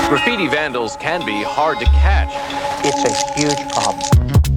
Graffiti vandals can be hard to catch. It's a huge problem.